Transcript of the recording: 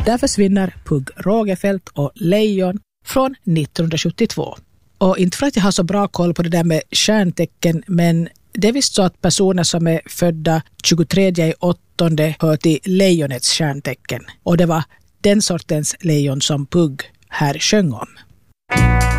Där försvinner Pugh Rogefeldt och Lejon från 1972. Och inte för att jag har så bra koll på det där med stjärntecken, men det är visst så att personer som är födda 23/8 hör till lejonets stjärntecken. Och det var den sortens lejon som Pugh här sjöng om.